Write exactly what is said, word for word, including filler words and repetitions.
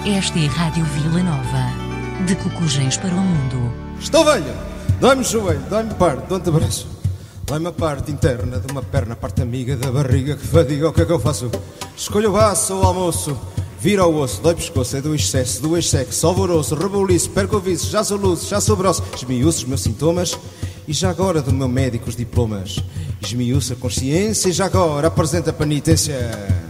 Esta é a Rádio Vila Nova, de Cucujens para o Mundo. Estou velho, dói-me o joelho, dói-me parte, dou-te abraço. Dói-me a parte interna de uma perna, parte amiga da barriga que fadiga. O que é que eu faço? Escolho o baço ou o almoço, vira o osso, dói pescoço, é do excesso, do ex-sexo, alvoroço, reboliço, perco o vício, já sou lúcido, já sou brosso. Esmiuço os meus sintomas e já agora do meu médico os diplomas. Esmiuço a consciência e já agora apresenta a penitência.